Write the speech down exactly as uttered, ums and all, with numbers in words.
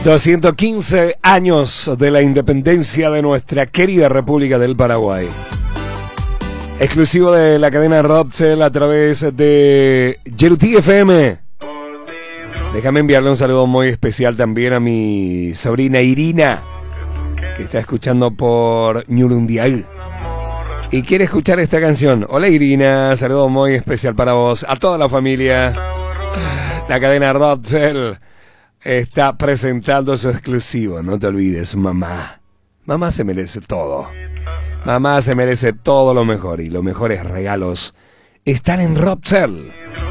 doscientos quince años de la independencia de nuestra querida República del Paraguay. Exclusivo de la cadena Robcell a través de Yeruti F M. Déjame enviarle un saludo muy especial también a mi sobrina Irina, que está escuchando por Ñurundial y quiere escuchar esta canción. Hola Irina, saludo muy especial para vos, a toda la familia. La cadena Robcell está presentando su exclusivo. No te olvides, mamá. Mamá se merece todo. Mamá se merece todo lo mejor. Y los mejores regalos están en Robcell.